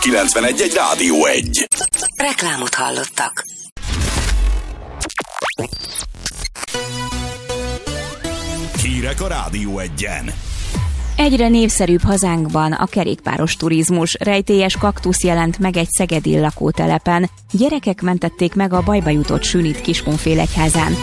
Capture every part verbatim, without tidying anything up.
kilencvenegy egy Rádió egy. Reklámot hallottak. Hírek a Rádió egyen. Egyre népszerűbb hazánkban a kerékpáros turizmus. Rejtélyes kaktusz jelent meg egy szegedi lakótelepen. Gyerekek mentették meg a bajba jutott sünit Kiskunfélegyházán.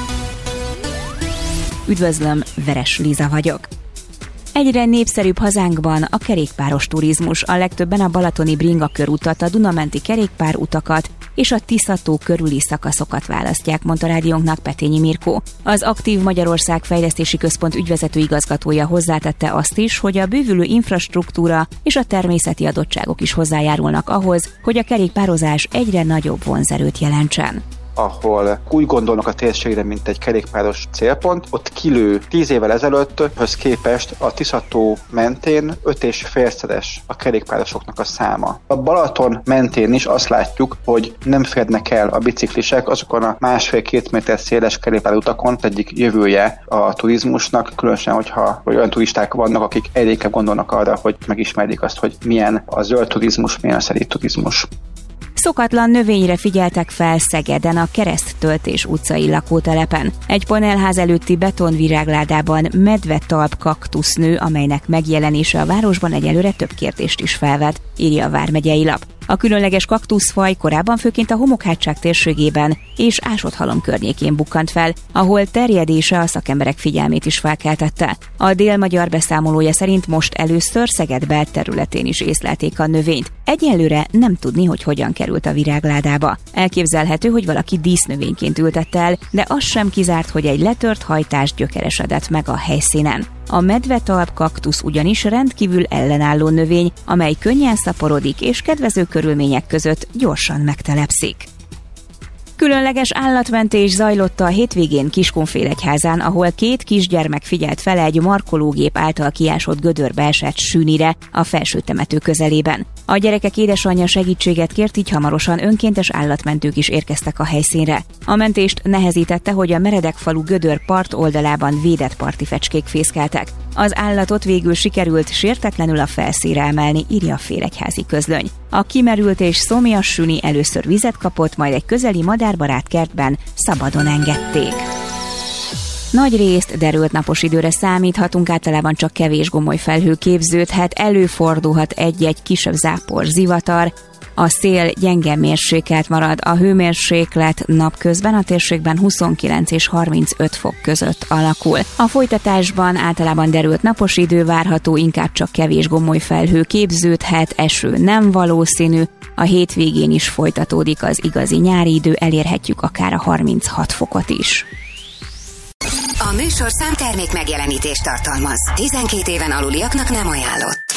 Üdvözlöm, Veres Liza vagyok. Egyre népszerűbb hazánkban a kerékpáros turizmus. A legtöbben a balatoni Bringa körutat, a Dunamenti kerékpárutakat és a Tisza-tó körüli szakaszokat választják, mondta rádiónknak Petényi Mirkó. Az Aktív Magyarország Fejlesztési Központ ügyvezető igazgatója hozzátette azt is, hogy a bővülő infrastruktúra és a természeti adottságok is hozzájárulnak ahhoz, hogy a kerékpározás egyre nagyobb vonzerőt jelentsen. Ahol úgy gondolnak a térségre, mint egy kerékpáros célpont, ott kilő tíz évvel ezelőtthöz képest a Tisza-tó mentén öt és félszeres a kerékpárosoknak a száma. A Balaton mentén is azt látjuk, hogy nem férnek el a biciklisek azokon a másfél-két méter széles kerékpárutakon, egyik jövője a turizmusnak, különösen, hogyha olyan turisták vannak, akik egyébként gondolnak arra, hogy megismerjék azt, hogy milyen a zöld turizmus, milyen a szerint turizmus. Szokatlan növényre figyeltek fel Szegeden a Kereszttöltés utcai lakótelepen. Egy panelház előtti betonvirágládában medvetalp kaktusz nő, amelynek megjelenése a városban egyelőre több kérdést is felvet, írja a Vármegyei Lap. A különleges kaktuszfaj korábban főként a Homokhátság térségében és Ásodhalom környékén bukkant fel, ahol terjedése a szakemberek figyelmét is felkeltette. A Dél-Magyar beszámolója szerint most először Szeged belterületén is észlelték a növényt. Egyelőre nem tudni, hogy hogyan került a virágládába. Elképzelhető, hogy valaki dísznövényként ültette el, de az sem kizárt, hogy egy letört hajtás gyökeresedett meg a helyszínen. A medvetalp kaktusz ugyanis rendkívül ellenálló növény, amely könnyen szaporodik és kedvező körülmények között gyorsan megtelepszik. Különleges állatmentés zajlott a hétvégén Kiskunfélegyházán, ahol két kisgyermek figyelt fel egy markológép által kiásott gödörbe esett sünire a felső temető közelében. A gyerekek édesanyja segítséget kért, így hamarosan önkéntes állatmentők is érkeztek a helyszínre. A mentést nehezítette, hogy a Meredekfalu gödör part oldalában védett parti fecskék fészkeltek. Az állatot végül sikerült sértetlenül a felszínre emelni, írja a Félegyházi Közlöny. A kimerült és szomjas süni először vizet kapott, majd egy közeli madárbarát kertben szabadon engedték. Nagy részt derült napos időre számíthatunk, általában csak kevés gomoly felhő képződhet, előfordulhat egy-egy kisebb zápor, zivatar. A szél gyenge mérsékelt marad, a hőmérséklet napközben a térségben huszonkilenc és harmincöt fok között alakul. A folytatásban általában derült napos idő várható, inkább csak kevés gomoly felhő képződhet, eső nem valószínű. A hétvégén is folytatódik az igazi nyári idő, elérhetjük akár a harminchat fokot is. A műsorszám termék megjelenítést tartalmaz. tizenkét éven aluliaknak nem ajánlott.